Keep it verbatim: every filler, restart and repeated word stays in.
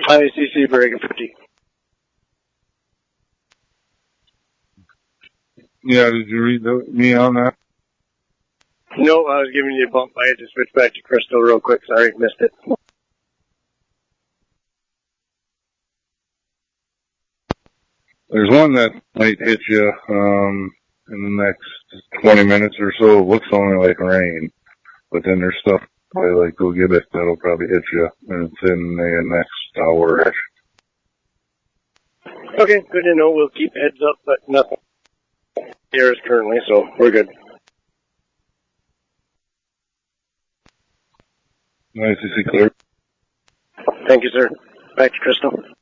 I C C Breaker fifty. Yeah, did you read the, me on that? No, I was giving you a bump. I had to switch back to Crystal real quick. Sorry, missed it. There's one that might hit you um, in the next twenty minutes or so. It looks only like rain, but then there's stuff probably like Go Gibbet that'll probably hit you, and it's in the next hour. Okay, good to know. We'll keep heads up, but nothing here is currently, so we're good. Nice to see clear. Thank you, sir. Back to Crystal.